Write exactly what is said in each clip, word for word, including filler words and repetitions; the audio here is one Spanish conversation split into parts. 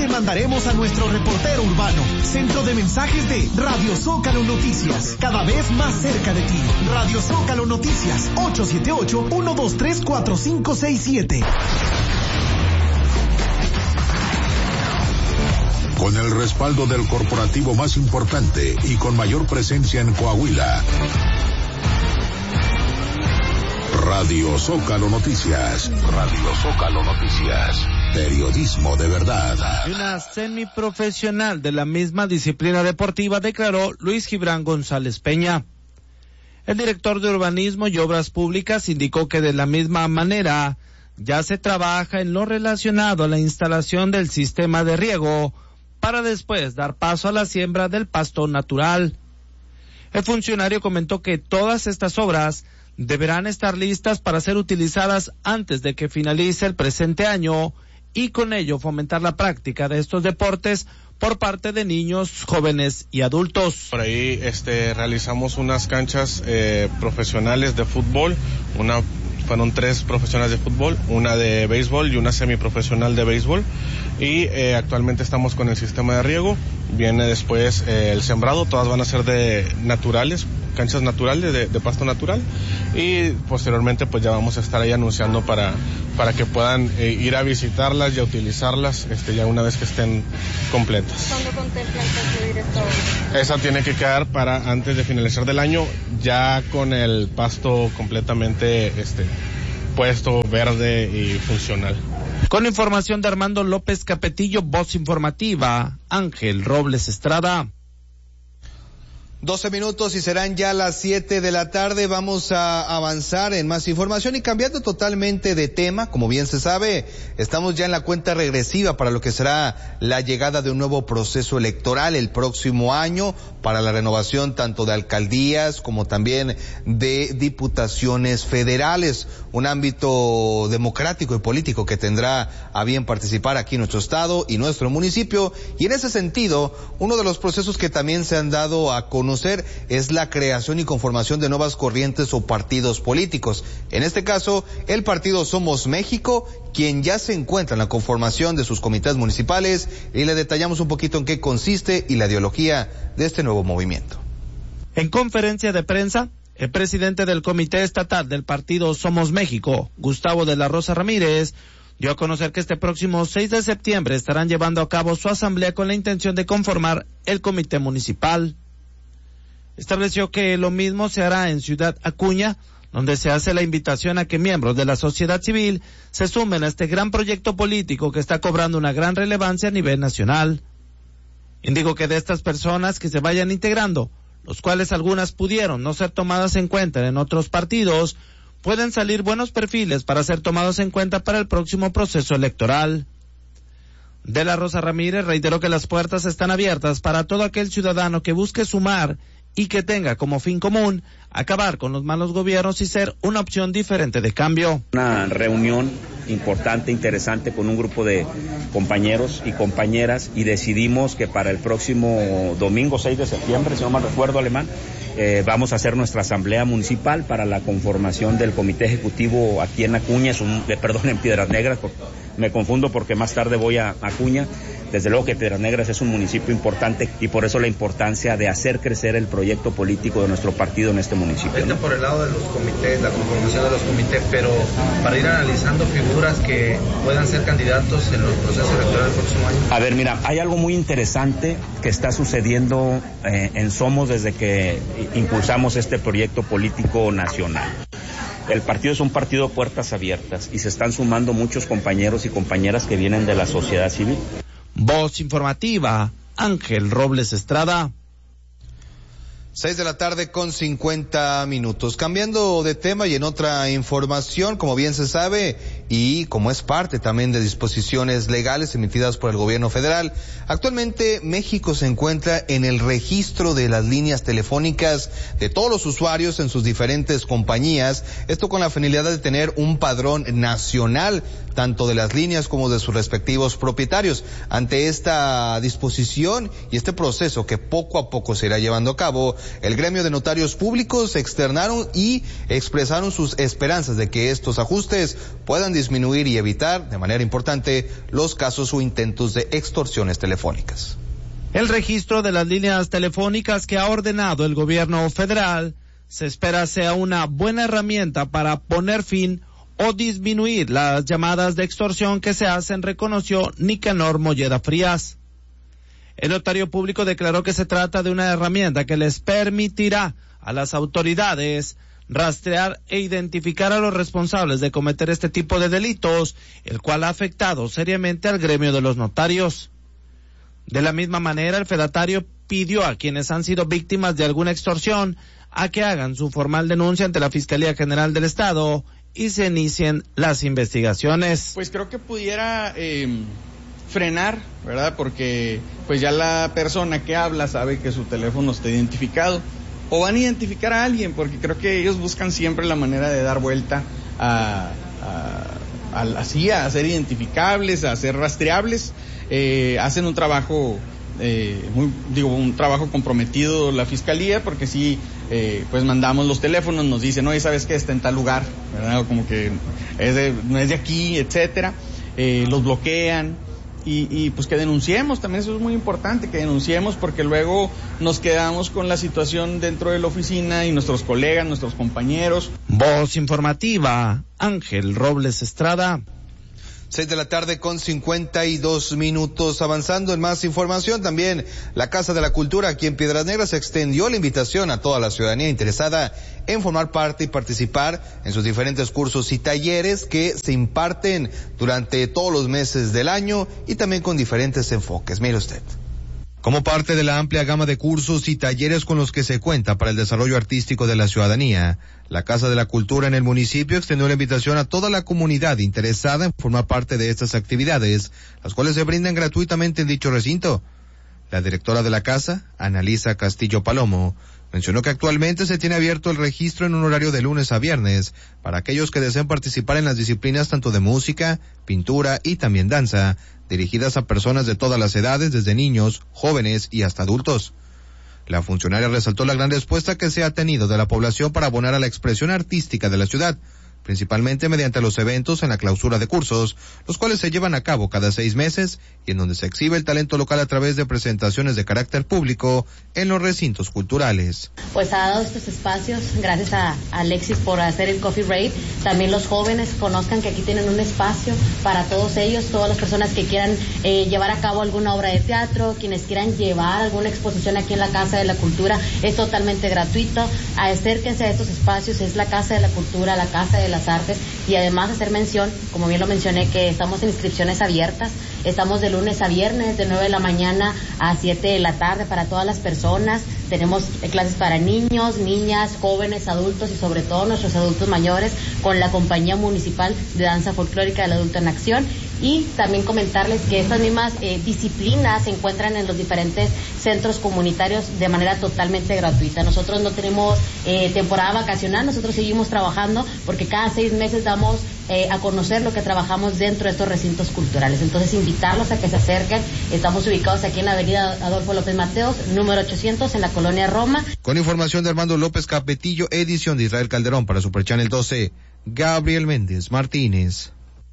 te mandaremos a nuestro reportero urbano, centro de mensajes de Radio Zócalo Noticias, cada vez más cerca de ti. Radio Zócalo Noticias, ocho siete ocho, uno dos tres, cuatro cinco seis siete. Con el respaldo del corporativo más importante y con mayor presencia en Coahuila. Radio Zócalo Noticias. Radio Zócalo Noticias. Periodismo de verdad. Una semiprofesional de la misma disciplina deportiva, declaró Luis Gibran González Peña. El director de Urbanismo y Obras Públicas indicó que de la misma manera ya se trabaja en lo relacionado a la instalación del sistema de riego para después dar paso a la siembra del pasto natural. El funcionario comentó que todas estas obras deberán estar listas para ser utilizadas antes de que finalice el presente año y con ello fomentar la práctica de estos deportes por parte de niños, jóvenes y adultos. Por ahí este, realizamos unas canchas eh, profesionales de fútbol, una fueron tres profesionales de fútbol, una de béisbol y una semiprofesional de béisbol, y eh, actualmente estamos con el sistema de riego. Viene después eh, el sembrado, todas van a ser de naturales, canchas naturales de, de pasto natural, y posteriormente pues ya vamos a estar ahí anunciando para para que puedan eh, ir a visitarlas y a utilizarlas este ya una vez que estén completas. ¿Cuándo contemplan concluir esta obra? Esa tiene que quedar para antes de finalizar del año, ya con el pasto completamente este puesto, verde y funcional. Con información de Armando López Capetillo, voz informativa, Ángel Robles Estrada. doce minutos y serán ya las siete de la tarde. Vamos a avanzar en más información y cambiando totalmente de tema. Como bien se sabe, estamos ya en la cuenta regresiva para lo que será la llegada de un nuevo proceso electoral el próximo año para la renovación tanto de alcaldías como también de diputaciones federales. Un ámbito democrático y político que tendrá a bien participar aquí nuestro estado y nuestro municipio. Y en ese sentido, uno de los procesos que también se han dado a conocer es la creación y conformación de nuevas corrientes o partidos políticos. En este caso, el partido Somos México, quien ya se encuentra en la conformación de sus comités municipales, y le detallamos un poquito en qué consiste y la ideología de este nuevo movimiento. En conferencia de prensa, el presidente del Comité Estatal del partido Somos México, Gustavo de la Rosa Ramírez, dio a conocer que este próximo seis de septiembre estarán llevando a cabo su asamblea con la intención de conformar el comité municipal. Estableció que lo mismo se hará en Ciudad Acuña, donde se hace la invitación a que miembros de la sociedad civil se sumen a este gran proyecto político que está cobrando una gran relevancia a nivel nacional. Indicó que de estas personas que se vayan integrando, los cuales algunas pudieron no ser tomadas en cuenta en otros partidos, pueden salir buenos perfiles para ser tomados en cuenta para el próximo proceso electoral. De la Rosa Ramírez reiteró que las puertas están abiertas para todo aquel ciudadano que busque sumar y que tenga como fin común acabar con los malos gobiernos y ser una opción diferente de cambio. Una reunión importante, interesante con un grupo de compañeros y compañeras y decidimos que para el próximo domingo seis de septiembre, si no mal recuerdo, Alemán, eh, vamos a hacer nuestra asamblea municipal para la conformación del comité ejecutivo aquí en Acuña, es un, eh, perdón, en Piedras Negras, porque me confundo porque más tarde voy a Acuña. Desde luego que Piedras Negras es un municipio importante y por eso la importancia de hacer crecer el proyecto político de nuestro partido en este municipio. Este, ¿no? Por el lado de los comités, la conformación de los comités, pero para ir analizando figuras que puedan ser candidatos en los procesos electorales del próximo año. A ver, mira, hay algo muy interesante que está sucediendo eh, en Somos desde que impulsamos este proyecto político nacional. El partido es un partido de puertas abiertas y se están sumando muchos compañeros y compañeras que vienen de la sociedad civil. Voz informativa, Ángel Robles Estrada. Seis de la tarde con cincuenta minutos. Cambiando de tema y en otra información, como bien se sabe, y como es parte también de disposiciones legales emitidas por el gobierno federal, actualmente México se encuentra en el registro de las líneas telefónicas de todos los usuarios en sus diferentes compañías, esto con la finalidad de tener un padrón nacional, tanto de las líneas como de sus respectivos propietarios. Ante esta disposición y este proceso que poco a poco se irá llevando a cabo, el gremio de notarios públicos externaron y expresaron sus esperanzas de que estos ajustes puedan disminuir y evitar de manera importante los casos o intentos de extorsiones telefónicas. El registro de las líneas telefónicas que ha ordenado el gobierno federal se espera sea una buena herramienta para poner fin o disminuir las llamadas de extorsión que se hacen, reconoció Nicanor Molleda Frías. El notario público declaró que se trata de una herramienta que les permitirá a las autoridades rastrear e identificar a los responsables de cometer este tipo de delitos, el cual ha afectado seriamente al gremio de los notarios. De la misma manera, el fedatario pidió a quienes han sido víctimas de alguna extorsión a que hagan su formal denuncia ante la Fiscalía General del Estado y se inicien las investigaciones. Pues creo que pudiera eh, frenar, ¿verdad? Porque pues ya la persona que habla sabe que su teléfono está identificado. O van a identificar a alguien, porque creo que ellos buscan siempre la manera de dar vuelta a, a, a, así, a ser identificables, a ser rastreables. Eh, hacen un trabajo, eh, muy, digo, un trabajo comprometido la fiscalía, porque sí, eh, pues mandamos los teléfonos, nos dicen, oye, ¿sabes qué? Está en tal lugar, ¿verdad? O como que es de, no es de aquí, etcétera. Eh, los bloquean. Y, y pues que denunciemos, también eso es muy importante, que denunciemos, porque luego nos quedamos con la situación dentro de la oficina y nuestros colegas, nuestros compañeros. Voz informativa, Ángel Robles Estrada. Seis de la tarde con cincuenta y dos minutos. Avanzando en más información, también la Casa de la Cultura aquí en Piedras Negras extendió la invitación a toda la ciudadanía interesada en formar parte y participar en sus diferentes cursos y talleres que se imparten durante todos los meses del año y también con diferentes enfoques. Mire usted. Como parte de la amplia gama de cursos y talleres con los que se cuenta para el desarrollo artístico de la ciudadanía, la Casa de la Cultura en el municipio extendió la invitación a toda la comunidad interesada en formar parte de estas actividades, las cuales se brindan gratuitamente en dicho recinto. La directora de la casa, Analisa Castillo Palomo, mencionó que actualmente se tiene abierto el registro en un horario de lunes a viernes para aquellos que deseen participar en las disciplinas tanto de música, pintura y también danza, dirigidas a personas de todas las edades, desde niños, jóvenes y hasta adultos. La funcionaria resaltó la gran respuesta que se ha tenido de la población para abonar a la expresión artística de la ciudad, principalmente mediante los eventos en la clausura de cursos, los cuales se llevan a cabo cada seis meses y en donde se exhibe el talento local a través de presentaciones de carácter público en los recintos culturales. Pues ha dado estos espacios, gracias a Alexis por hacer el Coffee Break. También los jóvenes conozcan que aquí tienen un espacio para todos ellos, todas las personas que quieran eh, llevar a cabo alguna obra de teatro, quienes quieran llevar alguna exposición aquí en la Casa de la Cultura, es totalmente gratuito. Acérquense a estos espacios, es la Casa de la Cultura, la Casa de las Artes, y además hacer mención, como bien lo mencioné, que estamos en inscripciones abiertas, estamos de lunes a viernes de nueve de la mañana a siete de la tarde para todas las personas. Tenemos clases para niños, niñas, jóvenes, adultos y sobre todo nuestros adultos mayores con la Compañía Municipal de Danza Folclórica del Adulto en Acción. Y también comentarles que estas mismas eh, disciplinas se encuentran en los diferentes centros comunitarios de manera totalmente gratuita. Nosotros no tenemos eh, temporada vacacional, nosotros seguimos trabajando porque cada seis meses damos eh, a conocer lo que trabajamos dentro de estos recintos culturales. Entonces, invitarlos a que se acerquen. Estamos ubicados aquí en la avenida Adolfo López Mateos, número ochocientos, en la colonia Roma. Con información de Armando López Capetillo, edición de Israel Calderón para Super Channel doce, Gabriel Méndez Martínez.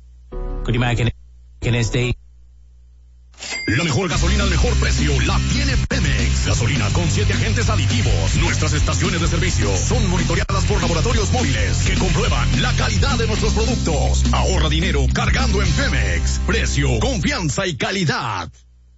La mejor gasolina al mejor precio la tiene Pemex. Gasolina con siete agentes aditivos. Nuestras estaciones de servicio son monitoreadas por laboratorios móviles que comprueban la calidad de nuestros productos. Ahorra dinero cargando en Pemex. Precio, confianza y calidad.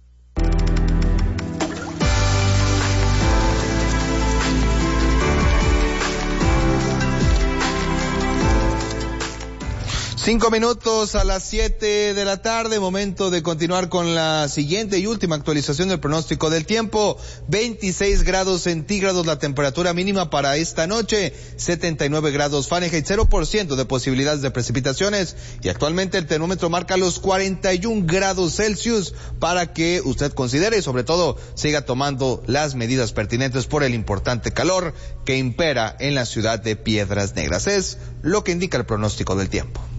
Cinco minutos a las siete de la tarde, momento de continuar con la siguiente y última actualización del pronóstico del tiempo. veintiséis grados centígrados la temperatura mínima para esta noche, setenta y nueve grados Fahrenheit, cero por ciento de posibilidades de precipitaciones y actualmente el termómetro marca los cuarenta y un grados Celsius para que usted considere y sobre todo siga tomando las medidas pertinentes por el importante calor que impera en la ciudad de Piedras Negras. Es lo que indica el pronóstico del tiempo.